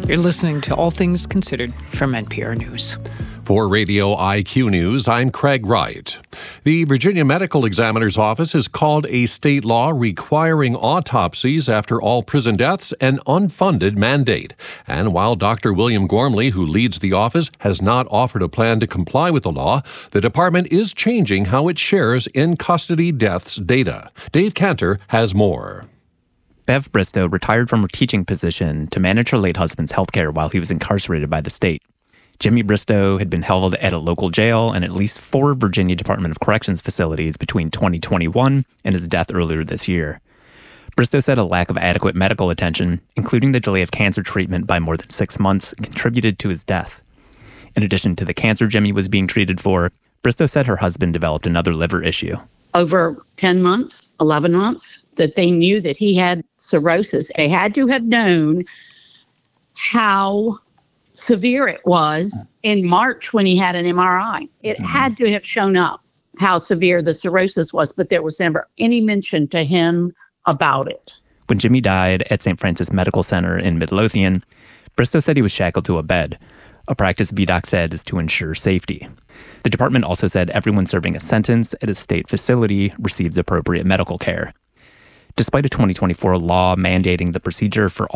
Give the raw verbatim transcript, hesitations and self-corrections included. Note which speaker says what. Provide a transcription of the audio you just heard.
Speaker 1: You're listening to All Things Considered from N P R News.
Speaker 2: For Radio I Q News, I'm Craig Wright. The Virginia Medical Examiner's Office has called a state law requiring autopsies after all prison deaths an unfunded mandate. And while Doctor William Gormley, who leads the office, has not offered a plan to comply with the law, the department is changing how it shares in-custody deaths data. Dave Cantor has more.
Speaker 3: Bev Bristow retired from her teaching position to manage her late husband's health care while he was incarcerated by the state. Jimmy Bristow had been held at a local jail and at least four Virginia Department of Corrections facilities between twenty twenty-one and his death earlier this year. Bristow said a lack of adequate medical attention, including the delay of cancer treatment by more than six months, contributed to his death. In addition to the cancer Jimmy was being treated for, Bristow said her husband developed another liver issue.
Speaker 4: Over ten months, eleven months, that they knew that he had cirrhosis. They had to have known how severe it was in March when he had an M R I. It mm-hmm. had to have shown up how severe the cirrhosis was, but there was never any mention to him about it.
Speaker 3: When Jimmy died at Saint Francis Medical Center in Midlothian, Bristow said he was shackled to a bed, a practice V DOC said is to ensure safety. The department also said everyone serving a sentence at a state facility receives appropriate medical care. Despite a twenty twenty-four law mandating the procedure for all